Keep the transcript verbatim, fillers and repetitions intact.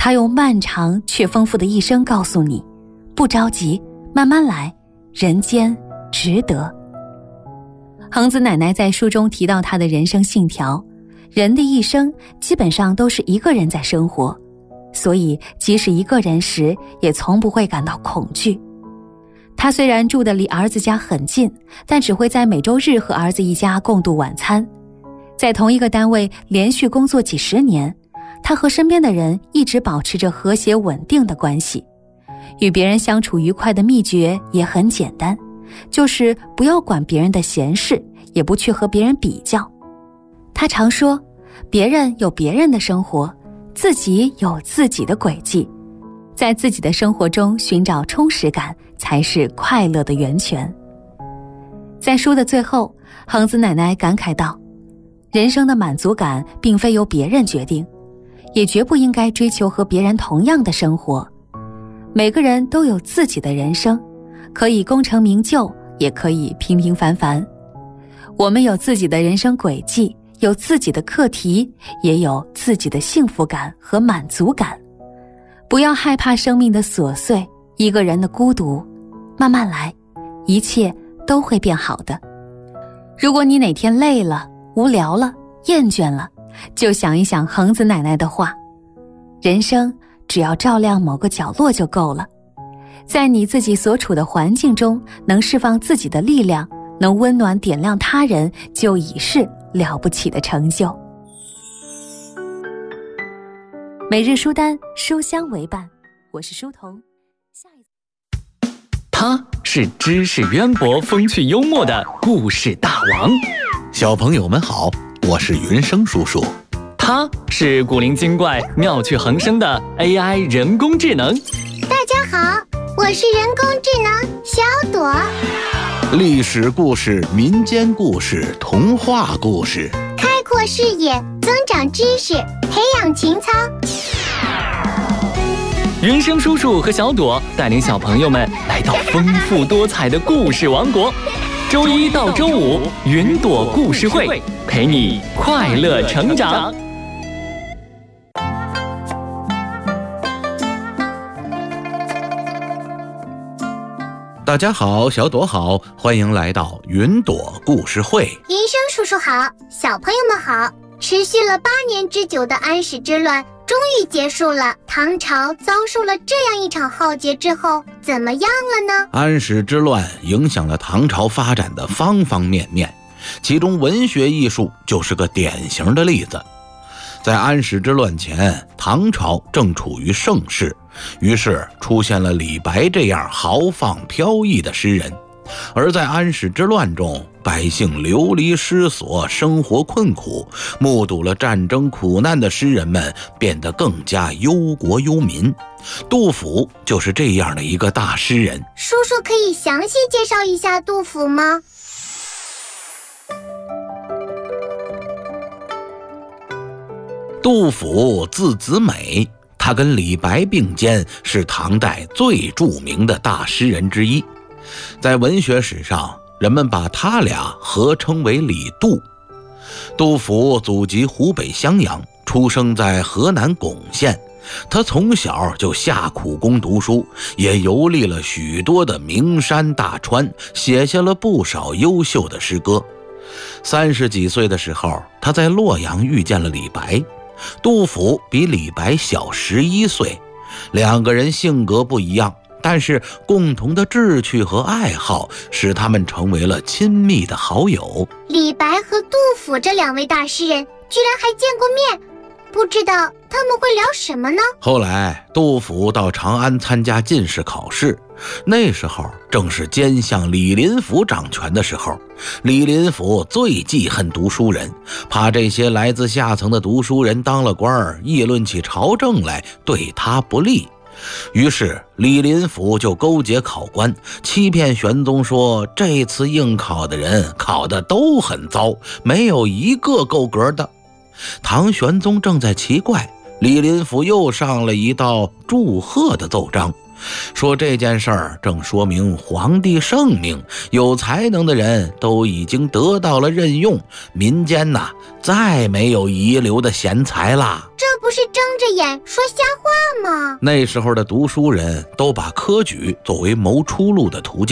他用漫长却丰富的一生告诉你，不着急，慢慢来，人间值得。恒子奶奶在书中提到她的人生信条，人的一生基本上都是一个人在生活，所以即使一个人时也从不会感到恐惧。她虽然住得离儿子家很近，但只会在每周日和儿子一家共度晚餐。在同一个单位连续工作几十年，她和身边的人一直保持着和谐稳定的关系。与别人相处愉快的秘诀也很简单，就是不要管别人的闲事，也不去和别人比较。她常说，别人有别人的生活，自己有自己的轨迹，在自己的生活中寻找充实感，才是快乐的源泉。在书的最后，恒子奶奶感慨道，人生的满足感并非由别人决定，也绝不应该追求和别人同样的生活。每个人都有自己的人生，可以功成名就，也可以平平凡凡。我们有自己的人生轨迹，有自己的课题，也有自己的幸福感和满足感。不要害怕生命的琐碎，一个人的孤独，慢慢来，一切都会变好的。如果你哪天累了、无聊了、厌倦了，就想一想恒子奶奶的话，人生只要照亮某个角落就够了。在你自己所处的环境中，能释放自己的力量，能温暖点亮他人，就已是了不起的成就。每日书单，书香为伴，我是书童。下一次他是知识渊博、风趣幽默的故事大王。 小朋友们好，我是云生叔叔。 他是古灵精怪、妙趣横生的 A I 人工智能。 大家好，我是人工智能小朵。 历史故事、民间故事、童话故事， 开阔视野，增长知识，培养情操。 云生叔叔和小朵带领小朋友们来到丰富多彩的故事王国。周一到周五，云朵故事会陪你快乐成长。 大家好，小朵好，欢迎来到云朵故事会。 云生叔叔好，小朋友们好。持续了八年之久的安史之乱终于结束了，唐朝遭受了这样一场浩劫之后，怎么样了呢？ 安史之乱影响了唐朝发展的方方面面，其中文学艺术就是个典型的例子。在安史之乱前，唐朝正处于盛世，于是出现了李白这样豪放飘逸的诗人。而在安史之乱中，百姓流离失所，生活困苦，目睹了战争苦难的诗人们变得更加忧国忧民。杜甫就是这样的一个大诗人。 叔叔可以详细介绍一下杜甫吗？ 杜甫字子美，他跟李白并肩，是唐代最著名的大诗人之一。在文学史上，人们把他俩合称为李杜。杜甫祖籍湖北襄阳，出生在河南巩县。他从小就下苦功读书，也游历了许多的名山大川，写下了不少优秀的诗歌。三十几岁的时候，他在洛阳遇见了李白。杜甫比李白小十一岁，两个人性格不一样，但是共同的志趣和爱好使他们成为了亲密的好友。 李白和杜甫这两位大诗人居然还见过面，不知道他们会聊什么呢？后来杜甫到长安参加进士考试，那时候正是奸相李林甫掌权的时候。李林甫最记恨读书人，怕这些来自下层的读书人当了官，议论起朝政来对他不利。于是李林甫就勾结考官，欺骗玄宗说这次应考的人考得都很糟，没有一个够格的。唐玄宗正在奇怪，李林甫又上了一道祝贺的奏章， 说这件事儿正说明皇帝圣明，有才能的人都已经得到了任用，民间呐再没有遗留的贤才啦。 这不是睁着眼说瞎话吗？ 那时候的读书人都把科举作为谋出路的途径。